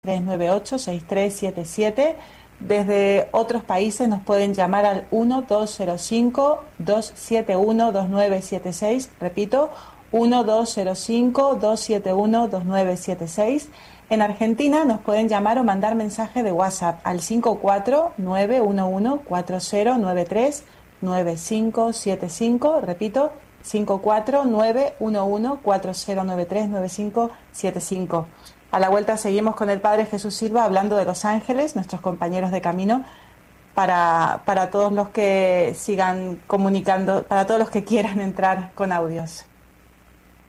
398-6377. Desde otros países nos pueden llamar al 1205-271-2976. Repito, 1205-271-2976. En Argentina nos pueden llamar o mandar mensaje de WhatsApp al 5491140939575. Repito, 5491140939575. A la vuelta seguimos con el Padre Jesús Silva hablando de los ángeles, nuestros compañeros de camino, para todos los que sigan comunicando, para todos los que quieran entrar con audios.